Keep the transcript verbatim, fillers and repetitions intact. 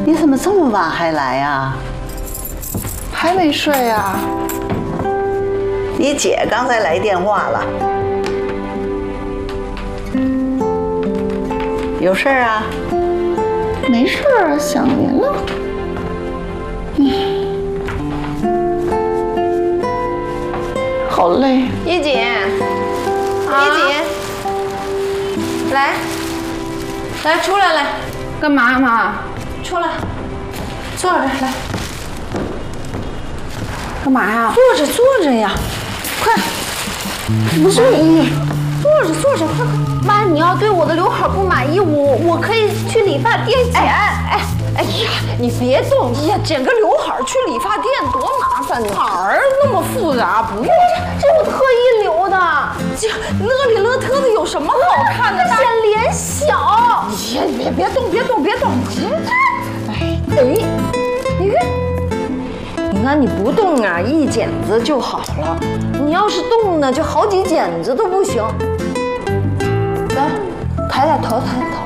你怎么这么晚还来呀？ 还没睡啊？ 你姐刚才来电话了，有事儿啊？ 没事儿，想您了。嗯，好累。 一姐，一姐，来，来出来来， 干嘛妈？ 出来，坐着来。 干嘛呀？ 坐着坐着呀，快！ 不是你， 坐着坐着，快快！妈，你要对我的刘海不满意，我我可以去理发店剪。哎哎哎呀，你别动！哎呀，剪个刘海去理发店多麻烦呢，哪儿那么复杂？不用，这这我特意留的，这勒里勒特的有什么好看的？显脸小。你别别动，别动，别动！哎哎，你看。你看你不动啊，一剪子就好了。你要是动呢，就好几剪子都不行。来，抬抬头，抬抬头。